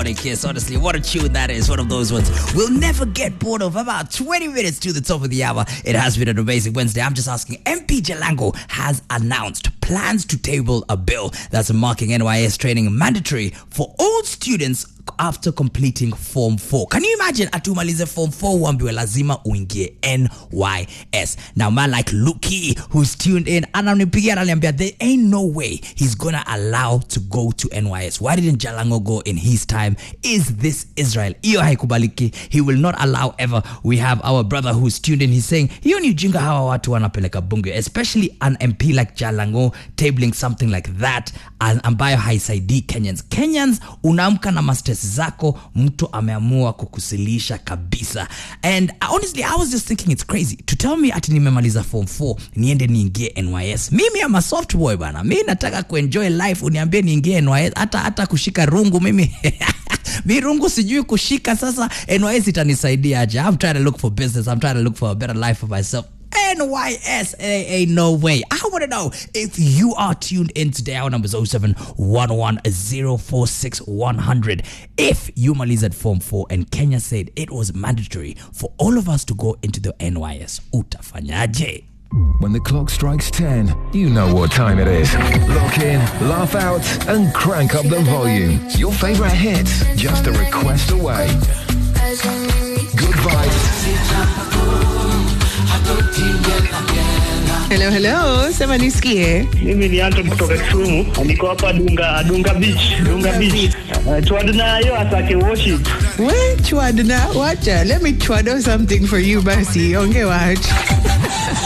Morning Kiss. Honestly, what a tune that is. One of those ones we'll never get bored of. About 20 minutes to the top of the hour. It has been an amazing Wednesday. I'm just asking, MP Jalango has announced plans to table a bill that's making NYS training mandatory for all students after completing Form 4. Can you imagine atumalize Form 4 uambiwe lazima uingie NYS? Now man like Luki who's tuned in ananipigia ananiambia there ain't no way he's gonna allow to go to NYS. Why didn't Jalango go in his time? Is this Israel? Iyo haikubaliki. He will not allow ever. We have our brother who's tuned in. He's saying hiyo ni ujinga hawa watu wanapeleka bunge, especially an MP like Jalango tabling something like that ambayo haisaidii Kenyans unaamka na masters zako mtu ameamua kukusilisha kabisa. And honestly I was just thinking it's crazy to tell me ati nimemaliza Form 4 niende niingie NYS. Mimi am a soft boy bana. Mimi nataka kuenjoy life, uniambie niingie NYS hata kushika rungu mimi mi rungu sijui kushika. Sasa NYS itanisaidia aje? I'm trying to look for business. I'm trying to look for a better life for myself. NYS, ain't no way. I want to know if you are tuned in today. Our number is 0711046100. If you maliza at Form 4 and Kenya said it was mandatory for all of us to go into the NYS, utafanyaje? When the clock strikes 10, you know what time it is. Lock in, laugh out, and crank up the volume. Your favorite hits, just a request away. Good vibes. Hello, sema nisikie. Mimi ni Anton kutoka Kisumu. Niko hapa Dunga Beach. Tuaduna yo atake worship. We, Chuaduna, wacha. Let me chuado something for you, basi. Onge watch.